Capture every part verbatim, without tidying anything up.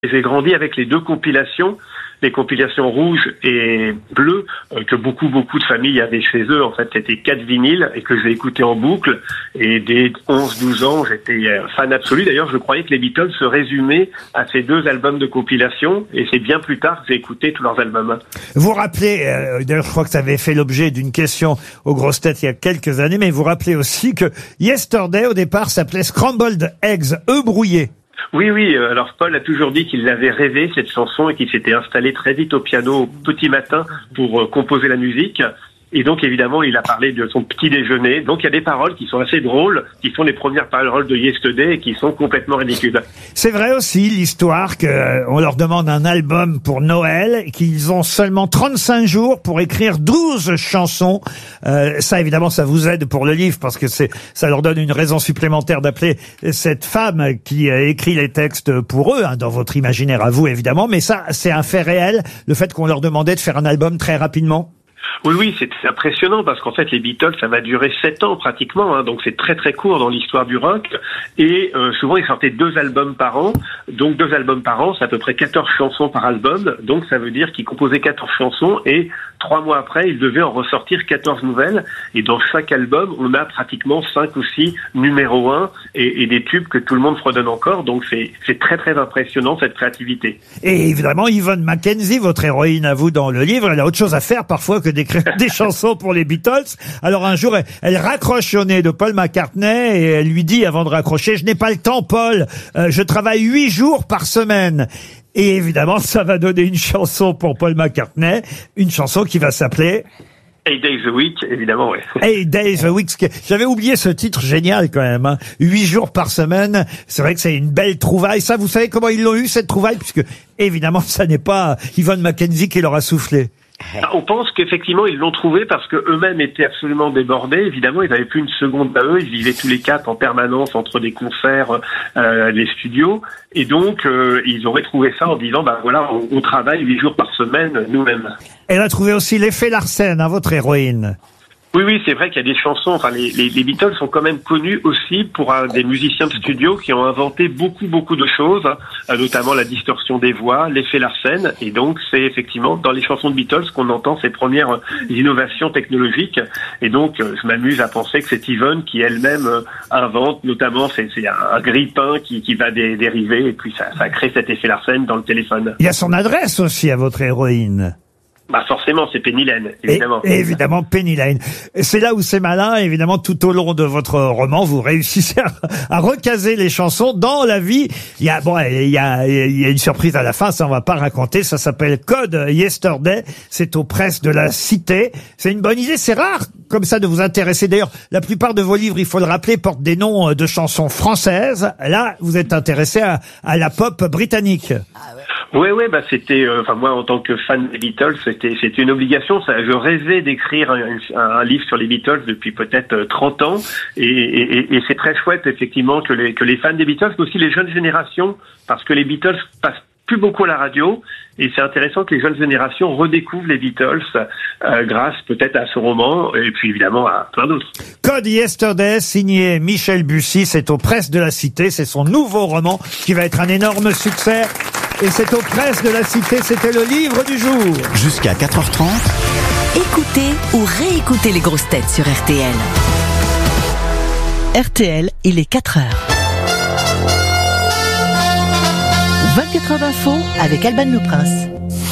J'ai grandi avec les deux compilations, les compilations rouges et bleues, euh, que beaucoup, beaucoup de familles avaient chez eux. En fait, c'était quatre vinyles et que j'ai écouté en boucle. Et dès onze douze ans, j'étais fan absolu. D'ailleurs, je croyais que les Beatles se résumaient à ces deux albums de compilation. Et c'est bien plus tard que j'ai écouté tous leurs albums. Vous vous rappelez, euh, d'ailleurs, je crois que ça avait fait l'objet d'une question aux grosses têtes il y a quelques années, mais vous vous rappelez aussi que Yesterday, au départ, s'appelait Scrambled Eggs, œufs brouillés. Oui, oui. Alors Paul a toujours dit qu'il l'avait rêvé, cette chanson, et qu'il s'était installé très vite au piano au petit matin pour euh, composer la musique. Et donc, évidemment, il a parlé de son petit déjeuner. Donc, il y a des paroles qui sont assez drôles, qui sont les premières paroles de Yesterday et qui sont complètement ridicules. C'est vrai aussi l'histoire que euh, on leur demande un album pour Noël, et qu'ils ont seulement trente-cinq jours pour écrire douze chansons. Euh, ça, évidemment, ça vous aide pour le livre parce que c'est, ça leur donne une raison supplémentaire d'appeler cette femme qui a écrit les textes pour eux, hein, dans votre imaginaire à vous, évidemment. Mais ça, c'est un fait réel, le fait qu'on leur demandait de faire un album très rapidement. Oui, oui, c'est impressionnant parce qu'en fait, les Beatles, ça va durer sept ans pratiquement, hein, donc c'est très très court dans l'histoire du rock. Et euh, souvent, ils sortaient deux albums par an. Donc deux albums par an, c'est à peu près quatorze chansons par album. Donc ça veut dire qu'ils composaient quatorze chansons et trois mois après, ils devaient en ressortir quatorze nouvelles. Et dans chaque album, on a pratiquement cinq ou six numéro un et, et des tubes que tout le monde fredonne encore. Donc c'est c'est très très impressionnant cette créativité. Et évidemment, Yvonne McKenzie, votre héroïne à vous dans le livre, elle a autre chose à faire parfois que d'écrire des chansons pour les Beatles. Alors un jour, elle, elle raccroche au nez de Paul McCartney et elle lui dit avant de raccrocher: je n'ai pas le temps, Paul, euh, je travaille huit jours par semaine. Et évidemment, ça va donner une chanson pour Paul McCartney, une chanson qui va s'appeler Eight Days a Week, évidemment, oui. Eight Days a Week. J'avais oublié ce titre génial quand même. Hein. Huit jours par semaine. C'est vrai que c'est une belle trouvaille. Ça, vous savez comment ils l'ont eu, cette trouvaille? Puisque, évidemment, ça n'est pas Yvonne McKenzie qui leur a soufflé. On pense qu'effectivement ils l'ont trouvé parce que eux-mêmes étaient absolument débordés. Évidemment, ils n'avaient plus une seconde à eux. Ils vivaient tous les quatre en permanence entre des concerts, euh, les studios, et donc euh, ils auraient trouvé ça en disant bah voilà, on, on travaille huit jours par semaine nous-mêmes. Elle a trouvé aussi l'effet Larsen, hein, votre héroïne. Oui, oui, c'est vrai qu'il y a des chansons. Enfin, les, les, les Beatles sont quand même connus aussi pour euh, des musiciens de studio qui ont inventé beaucoup, beaucoup de choses, euh, notamment la distorsion des voix, l'effet Larsen. Et donc, c'est effectivement dans les chansons de Beatles qu'on entend ces premières euh, innovations technologiques. Et donc, euh, je m'amuse à penser que c'est Yvonne qui elle-même euh, invente, notamment, c'est, c'est un, un grille-pain qui, qui va dé, dériver, et puis ça, ça crée cet effet Larsen dans le téléphone. Il y a son adresse aussi à votre héroïne. Bah forcément, c'est Penny Lane, évidemment. Et, évidemment, Penny Lane. Et c'est là où c'est malin, évidemment, tout au long de votre roman, vous réussissez à, à recaser les chansons dans la vie. Il y a, bon, il y a, il y a une surprise à la fin, ça on va pas raconter, ça s'appelle Code Yesterday, c'est aux presses de la Cité. C'est une bonne idée, c'est rare comme ça de vous intéresser. D'ailleurs, la plupart de vos livres, il faut le rappeler, portent des noms de chansons françaises. Là, vous êtes intéressé à, à la pop britannique. Ah ouais. Oui, oui, bah c'était, euh, enfin moi en tant que fan des Beatles, c'était c'était une obligation. Ça, je rêvais d'écrire un, un, un livre sur les Beatles depuis peut-être trente ans, et, et, et c'est très chouette effectivement que les que les fans des Beatles, mais aussi les jeunes générations, parce que les Beatles passent plus beaucoup à la radio, et c'est intéressant que les jeunes générations redécouvrent les Beatles euh, grâce peut-être à ce roman, et puis évidemment à plein d'autres. Code Yesterday, signé Michel Bussy, c'est aux presses de la Cité, c'est son nouveau roman qui va être un énorme succès. Et c'est aux presses de la Cité, c'était le livre du jour. Jusqu'à quatre heures trente. Écoutez ou réécoutez les grosses têtes sur R T L. R T L, il est quatre heures. vingt-quatre heures d'info avec Alban Le Prince.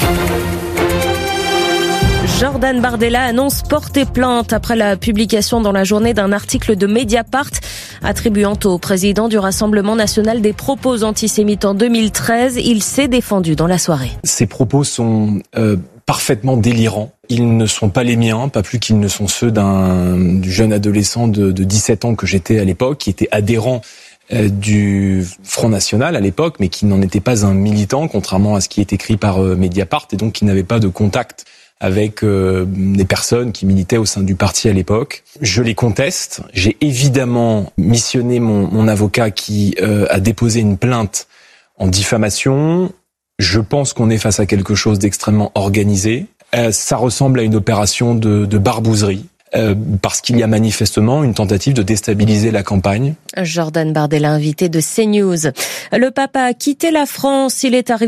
Jordan Bardella annonce porter plainte après la publication dans la journée d'un article de Mediapart attribuant au président du Rassemblement national des propos antisémites en deux mille treize. Il s'est défendu dans la soirée. Ces propos sont euh, parfaitement délirants. Ils ne sont pas les miens, pas plus qu'ils ne sont ceux d'un du jeune adolescent de, de dix-sept ans que j'étais à l'époque, qui était adhérent euh, du Front National à l'époque, mais qui n'en était pas un militant, contrairement à ce qui est écrit par euh, Mediapart, et donc qui n'avait pas de contact avec euh, des personnes qui militaient au sein du parti à l'époque. Je les conteste. J'ai évidemment missionné mon, mon avocat qui euh, a déposé une plainte en diffamation. Je pense qu'on est face à quelque chose d'extrêmement organisé. Euh, ça ressemble à une opération de, de barbouzerie. euh, parce qu'il y a manifestement une tentative de déstabiliser la campagne. Jordan Bardella, invité de CNews. Le pape a quitté la France. Il est arrivé